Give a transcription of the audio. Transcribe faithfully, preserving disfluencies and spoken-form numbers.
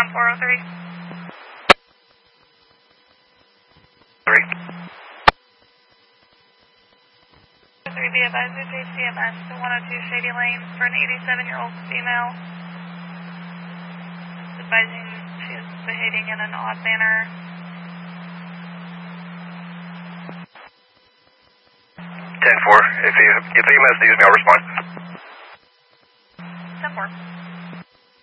four oh three. Three. three, be advised to J C M S to one oh two Shady Lane for an eighty-seven-year-old female. Advising she is behaving in an odd manner. ten four. If you if the E M S needs me, I'll respond. ten four.